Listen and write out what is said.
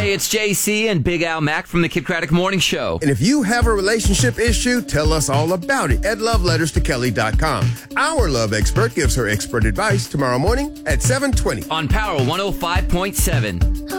Hey, it's JC and Big Al Mack from the Kid Craddock Morning Show. And if you have a relationship issue, tell us all about it at loveletterstokelly.com. Our love expert gives her expert advice tomorrow morning at 7:20 on Power 105.7.